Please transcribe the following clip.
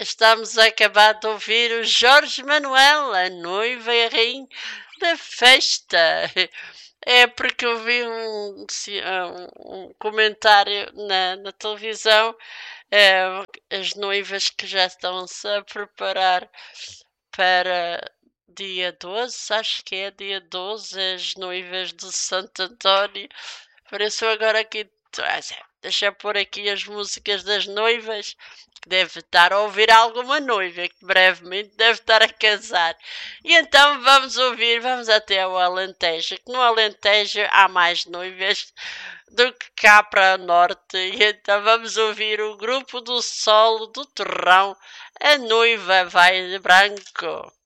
estamos a acabar de ouvir o Jorge Manuel, a noiva e a rainha da festa. É porque eu vi um comentário na televisão, é, as noivas que já estão-se a preparar para dia 12, acho que é dia 12, as noivas de Santo António. Por isso agora aqui, deixa eu pôr aqui as músicas das noivas, que deve estar a ouvir alguma noiva, que brevemente deve estar a casar. E então vamos até ao Alentejo, que no Alentejo há mais noivas do que cá para o norte. E então vamos ouvir o grupo do Solo do Torrão, a noiva vai de branco.